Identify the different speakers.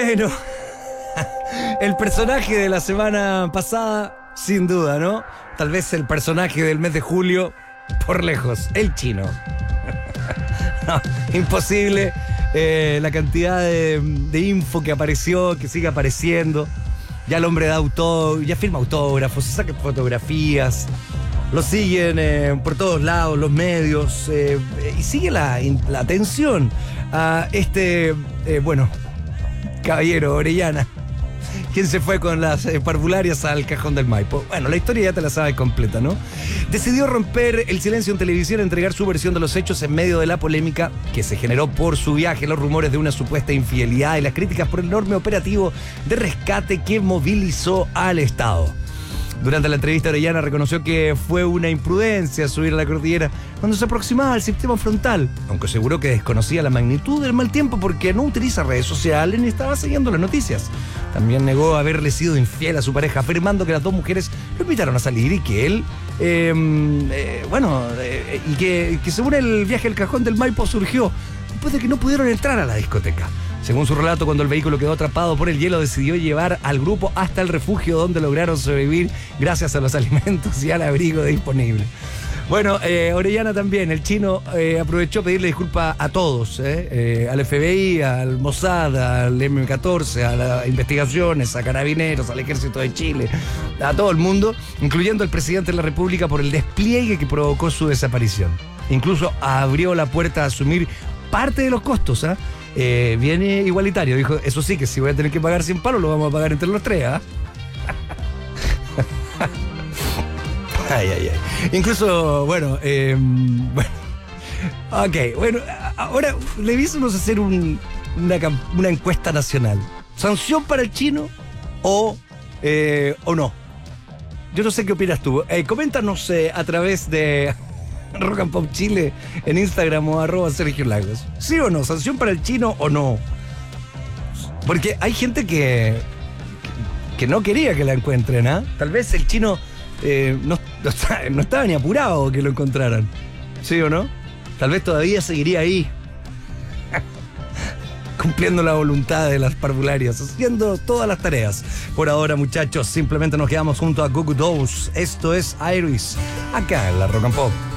Speaker 1: Bueno, el personaje de la semana pasada, sin duda, ¿no? Tal vez el personaje del mes de julio, por lejos, el chino. No, imposible la cantidad de info que apareció, que sigue apareciendo. Ya el hombre da ya firma autógrafos, se saca fotografías, lo siguen por todos lados, los medios, y sigue la atención a caballero Orellana, quien se fue con las parvularias al Cajón del Maipo. Bueno, la historia ya te la sabes completa, ¿no? Decidió romper el silencio en televisión, entregar su versión de los hechos en medio de la polémica que se generó por su viaje, los rumores de una supuesta infidelidad y las críticas por el enorme operativo de rescate que movilizó al Estado. Durante la entrevista, Orellana reconoció que fue una imprudencia subir a la cordillera cuando se aproximaba al sistema frontal, aunque aseguró que desconocía la magnitud del mal tiempo porque no utiliza redes sociales ni estaba siguiendo las noticias. También negó haberle sido infiel a su pareja, afirmando que las dos mujeres lo invitaron a salir y que él, y que según el viaje al Cajón del Maipo surgió después de que no pudieron entrar a la discoteca. Según su relato, cuando el vehículo quedó atrapado por el hielo, decidió llevar al grupo hasta el refugio donde lograron sobrevivir gracias a los alimentos y al abrigo disponible. Bueno, Orellana también, el chino, aprovechó pedirle disculpas a todos, al FBI, al Mossad, al M14, a las investigaciones, a Carabineros, al Ejército de Chile, a todo el mundo, incluyendo al presidente de la República por el despliegue que provocó su desaparición. Incluso abrió la puerta a asumir parte de los costos, viene igualitario, dijo, eso sí, que si voy a tener que pagar 100 palos, lo vamos a pagar entre los tres, Ay. Incluso, ahora le avisamos a hacer una encuesta nacional. ¿Sanción para el chino o no? Yo no sé qué opinas tú. Coméntanos a través de Rock and Pop Chile en Instagram o @Sergio Lagos. ¿Sí o no? ¿Sanción para el chino o no? Porque hay gente que no quería que la encuentren, Tal vez el chino no estaba ni apurado que lo encontraran. ¿Sí o no? Tal vez todavía seguiría ahí cumpliendo la voluntad de las parvularias, haciendo todas las tareas. Por ahora, muchachos, simplemente nos quedamos junto a Goo Goo Dolls. Esto es Iris, acá en la Rock and Pop.